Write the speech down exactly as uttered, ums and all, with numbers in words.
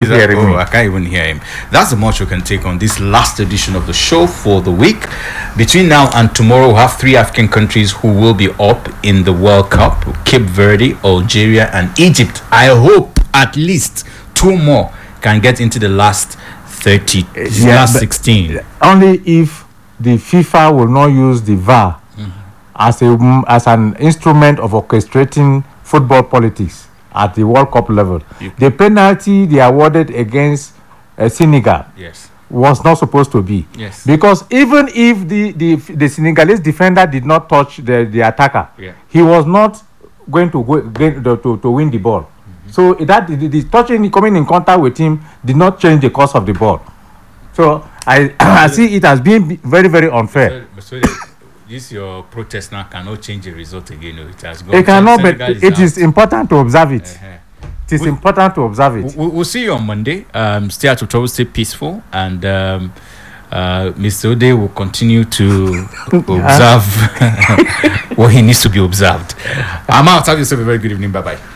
hearing oh, me? I can't even hear him. That's the much we can take on this last edition of the show for the week. Between now and tomorrow, we have three African countries who will be up in the World Cup: Cape Verde, Algeria, and Egypt. I hope at least two more can get into the last thirty, Yeah, last but sixteen. Only if the FIFA will not use the V A R mm-hmm. as a as an instrument of orchestrating football politics at the World Cup level. You the penalty they awarded against uh, Senegal yes. was not supposed to be. Yes. Because even if the, the, the Senegalese defender did not touch the, the attacker, yeah. he was not going to go going to, to, to win the ball. Mm-hmm. So that the, the touching coming in contact with him did not change the course of the ball. So I I see it as being very very unfair. So, so this your protest now cannot change the result again. No? It has gone. It cannot, but is it out. is important to observe it. Uh-huh. It is we, important to observe it. We, we'll see you on Monday. Um, stay out of trouble, stay peaceful, and um, uh, Mister Ode will continue to observe what he needs to be observed. I'm out. Have yourself a very good evening. Bye bye.